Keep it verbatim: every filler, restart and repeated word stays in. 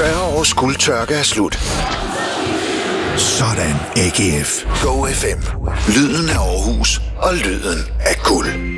fyrre års guldtørke er slut. Sådan, A G F. Go F M. Lyden af Aarhus og lyden af guld.